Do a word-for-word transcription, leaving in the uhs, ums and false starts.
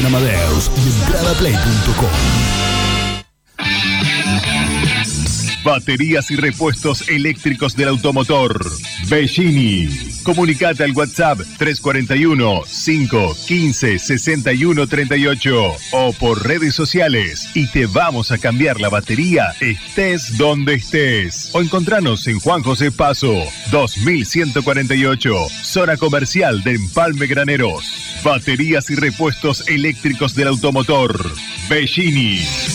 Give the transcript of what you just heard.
Amadeus y entrada play punto com. Baterías y repuestos eléctricos del automotor. Bellini. Comunicate al WhatsApp tres cuatro uno, cinco uno cinco, seis uno tres ocho o por redes sociales y te vamos a cambiar la batería estés donde estés. O encontranos en Juan José Paso, dos mil ciento cuarenta y ocho, zona comercial de Empalme Graneros. Baterías y repuestos eléctricos del automotor. Bellini.